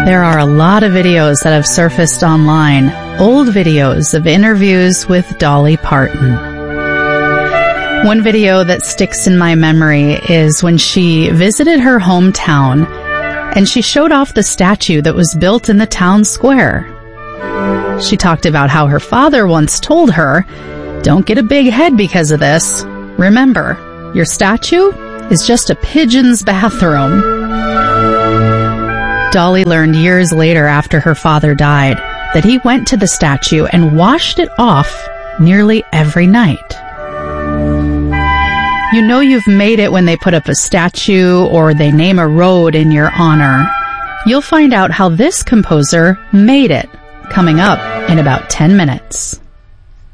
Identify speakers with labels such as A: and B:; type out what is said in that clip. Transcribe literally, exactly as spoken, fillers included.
A: There are a lot of videos that have surfaced online, old videos of interviews with Dolly Parton. One video that sticks in my memory is when she visited her hometown and she showed off the statue that was built in the town square. She talked about how her father once told her, "Don't get a big head because of this. Remember, your statue is just a pigeon's bathroom." Dolly learned years later after her father died that he went to the statue and washed it off nearly every night. You know you've made it when they put up a statue or they name a road in your honor. You'll find out how this composer made it, coming up in about ten minutes.